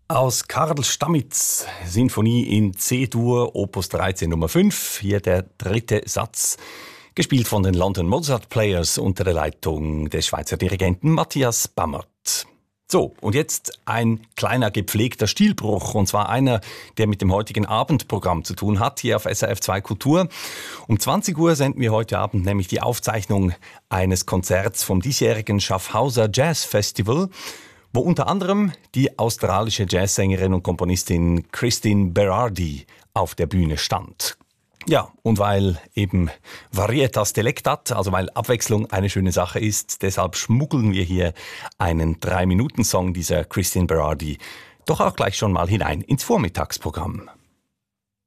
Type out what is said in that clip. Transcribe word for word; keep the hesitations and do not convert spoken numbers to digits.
Aus Karl Stammitz, Sinfonie in C-Dur, Opus dreizehn Nummer fünf, hier der dritte Satz, gespielt von den London Mozart Players unter der Leitung des Schweizer Dirigenten Matthias Bammert. So, und jetzt ein kleiner gepflegter Stilbruch, und zwar einer, der mit dem heutigen Abendprogramm zu tun hat, hier auf S R F zwei Kultur. Um zwanzig Uhr senden wir heute Abend nämlich die Aufzeichnung eines Konzerts vom diesjährigen Schaffhauser Jazz Festival, wo unter anderem die australische Jazzsängerin und Komponistin Christine Berardi auf der Bühne stand. Ja, und weil eben Varietas delectat, also weil Abwechslung eine schöne Sache ist, deshalb schmuggeln wir hier einen drei Minuten Song dieser Christine Berardi doch auch gleich schon mal hinein ins Vormittagsprogramm.